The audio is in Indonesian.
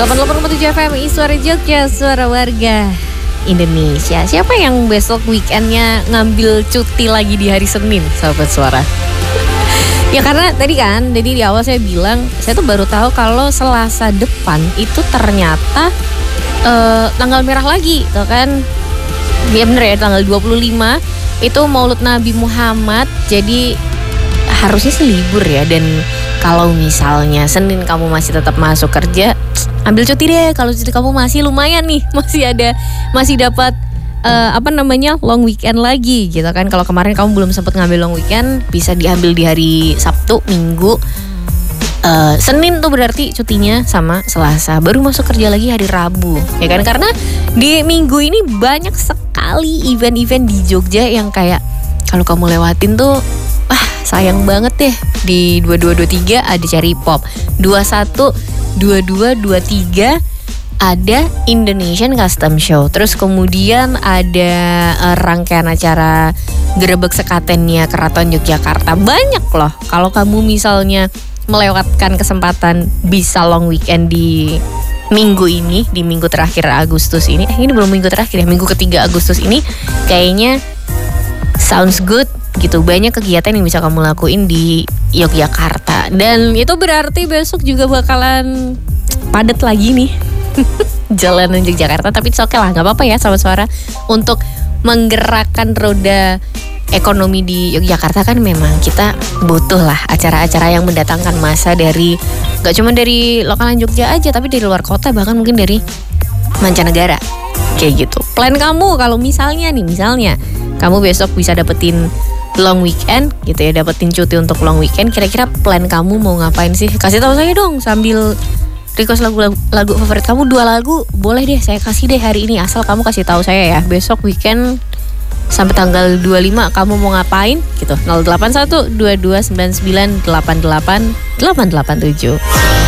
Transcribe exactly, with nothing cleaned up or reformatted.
delapan puluh delapan koma tujuh F M Suara Jogja, suara warga Indonesia. Siapa yang besok weekendnya ngambil cuti lagi di hari Senin, sahabat suara? Ya karena tadi kan, jadi di awal saya bilang, saya tuh baru tahu kalau Selasa depan itu ternyata uh, tanggal merah lagi, tuh kan? Ya bener ya, tanggal dua puluh lima itu Maulud Nabi Muhammad. Jadi harusnya sih libur ya. Dan kalau misalnya Senin kamu masih tetap masuk kerja, ambil cuti deh. Kalau cuti kamu masih lumayan nih, masih ada, masih dapat uh, apa namanya long weekend lagi gitu kan. Kalau kemarin kamu belum sempat ngambil long weekend, bisa diambil di hari Sabtu, Minggu, uh, Senin tuh berarti cutinya sama Selasa. Baru masuk kerja lagi hari Rabu, ya kan? Karena di minggu ini banyak sekali event-event di Jogja yang kayak kalau kamu lewatin tuh, wah sayang banget deh. Di dua puluh dua dua puluh tiga ada Cherry Pop, dua puluh satu dua puluh dua dua puluh tiga ada Indonesian Custom Show. Terus kemudian ada uh, rangkaian acara Gerebek Sekatennya Keraton Yogyakarta. Banyak loh. Kalau kamu misalnya melewatkan kesempatan bisa long weekend di minggu ini, di minggu terakhir Agustus ini, eh ini belum minggu terakhir ya, minggu ketiga Agustus ini, kayaknya sounds good gitu. Banyak kegiatan yang bisa kamu lakuin di Yogyakarta. Dan itu berarti besok juga bakalan padat lagi nih jalanan Yogyakarta. Tapi oke lah, gak apa-apa ya sahabat suara. Untuk menggerakkan roda ekonomi di Yogyakarta kan memang kita butuh lah acara-acara yang mendatangkan massa dari, gak cuma dari lokalan Jogja aja, tapi dari luar kota, bahkan mungkin dari mancanegara. Kayak gitu. Plan kamu kalau misalnya nih, misalnya kamu besok bisa dapetin long weekend gitu ya, dapetin cuti untuk long weekend, kira-kira plan kamu mau ngapain sih? Kasih tahu saya dong, sambil request lagu-lagu lagu favorit kamu, dua lagu boleh deh saya kasih deh hari ini, asal kamu kasih tahu saya ya besok weekend sampai tanggal dua puluh lima kamu mau ngapain gitu. Nol delapan satu dua dua sembilan sembilan delapan delapan delapan delapan tujuh.